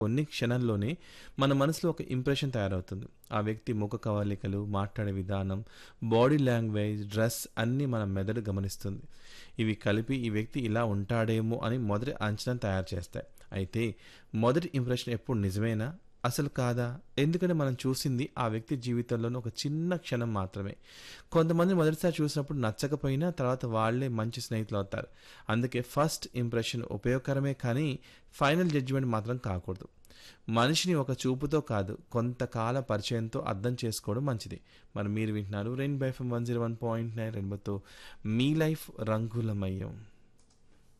కొన్ని క్షణాల్లోనే మన మనసులో ఒక ఇంప్రెషన్ తయారవుతుంది. ఆ వ్యక్తి ముఖ కవళికలు, మాట్లాడే విధానం, బాడీ లాంగ్వేజ్, డ్రెస్ అన్నీ మన మెదడు గమనిస్తుంది. ఇవి కలిపి ఈ వ్యక్తి ఇలా ఉంటాడేమో అని మొదటి అంచనా తయారు చేస్తాయి. అయితే మొదటి ఇంప్రెషన్ ఎప్పుడు నిజమేనా? అసలు కాదా? ఎందుకంటే మనం చూసింది ఆ వ్యక్తి జీవితంలోని ఒక చిన్న క్షణం మాత్రమే. కొంతమంది మొదటిసారి చూసినప్పుడు నచ్చకపోయినా తర్వాత వాళ్ళే మంచి స్నేహితులు అవుతారు. అందుకే ఫస్ట్ ఇంప్రెషన్ ఉపయోగకరమే కానీ ఫైనల్ జడ్జిమెంట్ మాత్రం కాకూడదు. మనిషిని ఒక చూపుతో కాదు కొంతకాల పరిచయంతో అర్థం చేసుకోవడం మంచిది. మరి మీరు వింటున్నారు రెయిన్బో FM 101.9 రెయిన్బోతో మీ లైఫ్ రంగులమయం.